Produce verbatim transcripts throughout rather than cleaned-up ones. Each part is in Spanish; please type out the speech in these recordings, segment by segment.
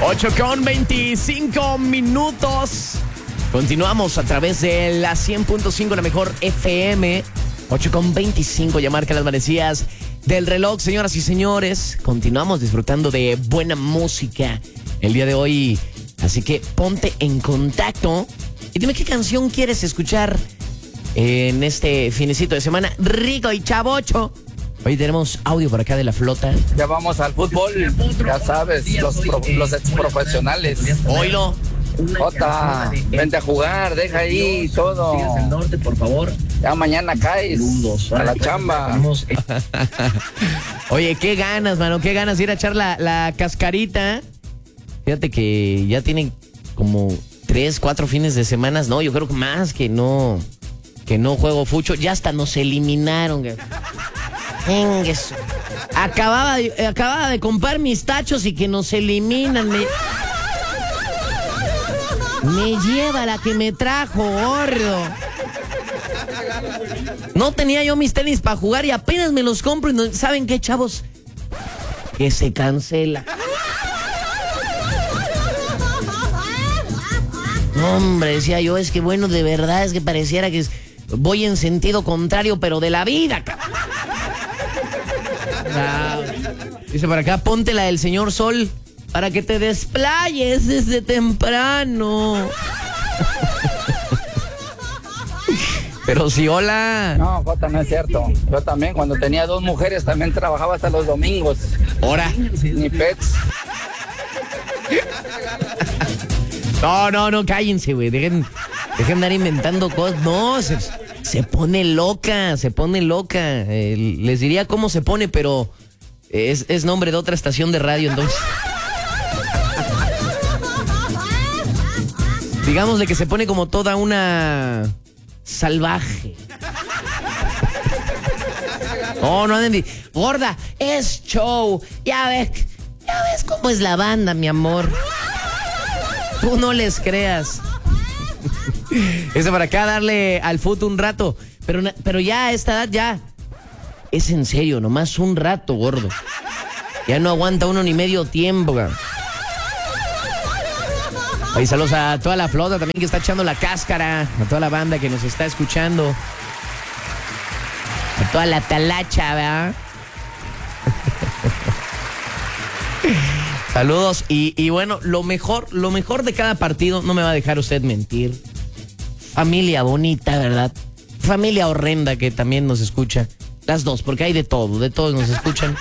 ocho con veinticinco minutos. Continuamos a través de la cien punto cinco, la mejor F M. ocho con veinticinco, ya marca las manecillas del reloj, señoras y señores. Continuamos disfrutando de buena música el día de hoy. Así que ponte en contacto y dime qué canción quieres escuchar en este finecito de semana rico y chavocho. Hoy tenemos audio por acá de la flota. Ya vamos al fútbol, ya sabes, los, pro, los ex profesionales. Oilo. Jota, vente a jugar, deja ahí todo. El norte, por favor. Ya mañana caes a la chamba. Oye, qué ganas, mano, qué ganas de ir a echar la, la cascarita. Fíjate que ya tienen como tres, cuatro fines de semana, no, yo creo que más que no, que no juego fucho. Ya hasta nos eliminaron. Engues. Acababa de, acababa de comprar mis tachos y que nos eliminan. Me, me lleva la que me trajo, gordo. No tenía yo mis tenis para jugar y apenas me los compro y no, ¿saben qué, chavos? Que se cancela. Hombre, decía yo, es que bueno, de verdad, es que pareciera que voy en sentido contrario, pero de la vida, cabrón. Dice por acá, ponte la del señor Sol para que te desplayes desde temprano. Pero si, hola. No, Jota, no es cierto. Yo también, cuando tenía dos mujeres, también trabajaba hasta los domingos. Ahora. Ni pets. No, no, no, cállense, güey. Dejen, dejen andar inventando cosas. No, se, se pone loca, se pone loca. Eh, les diría cómo se pone, pero es, es nombre de otra estación de radio, entonces. Digamos de que se pone como toda una salvaje. Oh, no anden. Gorda, es show. Ya ves, ya ves cómo es la banda, mi amor. Tú no les creas. Eso para acá, darle al fútbol un rato. Pero, pero ya a esta edad ya es en serio, nomás un rato, gordo. Ya no aguanta uno ni medio tiempo, güey. Oye, saludos a toda la flota también que está echando la cáscara. A toda la banda que nos está escuchando. A toda la talacha, ¿verdad? Saludos y, y bueno, lo mejor, lo mejor de cada partido, no me va a dejar usted mentir. Familia bonita, ¿verdad? Familia horrenda que también nos escucha. Las dos, porque hay de todo, de todos nos escuchan.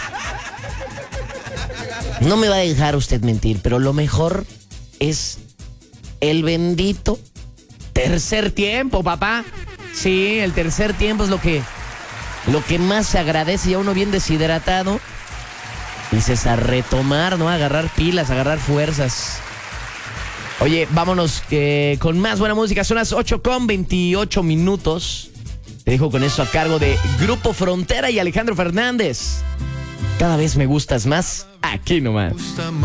No me va a dejar usted mentir, pero lo mejor es el bendito tercer tiempo, papá. Sí, el tercer tiempo es lo que, lo que más se agradece, ya uno bien deshidratado. Dices a retomar, ¿no? A agarrar pilas, a agarrar fuerzas. Oye, vámonos eh, con más buena música. Son las ocho con veintiocho minutos. Te dejo con eso a cargo de Grupo Frontera y Alejandro Fernández. Cada vez me gustas más, aquí nomás.